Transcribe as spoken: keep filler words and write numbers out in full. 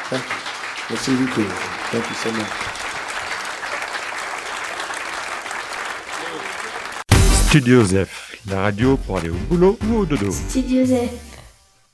Thank you. Merci beaucoup. Thank you so much. Studio Zef, la radio pour aller au boulot ou au dodo. Studio Z.